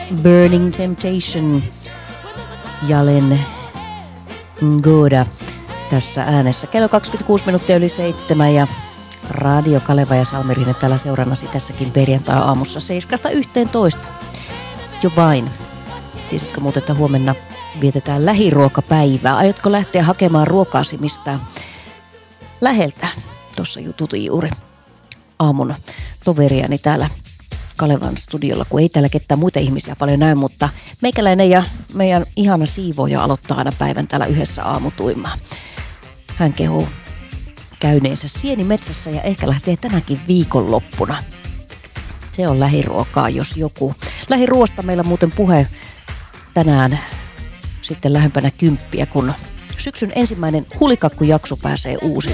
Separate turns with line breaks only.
Burning Temptation, Jalen Ngoda tässä äänessä. Kello 26 minuuttia yli 7 ja Radio Kaleva ja Salmerinen täällä seurannasi tässäkin perjantai-aamussa 7-11. Jo vain. Tiesitkö muuten, että huomenna vietetään lähiruokapäivää? Aiotko lähteä hakemaan ruokaasi mistään läheltä? Tuossa jututin juuri aamun toveriani täällä Kalevan studiolla, kun ei täällä ketään muita ihmisiä paljon näy, mutta meikäläinen ja meidän ihana siivooja aloittaa aina päivän täällä yhdessä aamutuimaan. Hän kehuu käyneensä sienimetsässä ja ehkä lähtee tänäkin viikonloppuna. Se on lähiruokaa, jos joku. Lähiruosta meillä muuten puhe tänään sitten lähempänä 10, kun syksyn ensimmäinen hulikakkujakso pääsee uusille.